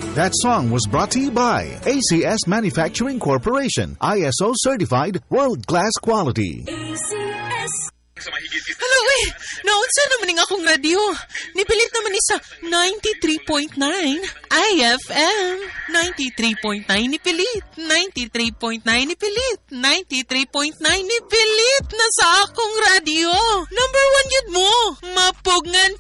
That song was brought to you by ACS Manufacturing Corporation, ISO certified, world-class quality. ACS. Hello, naunsa naman ng akong radio. Nipilit naman ni sa 93.9 IFM. 93.9 nipilit. 93.9 nipilit. 93.9 nipilit na sa akong radio. Number 1 yun mo. Mapugngan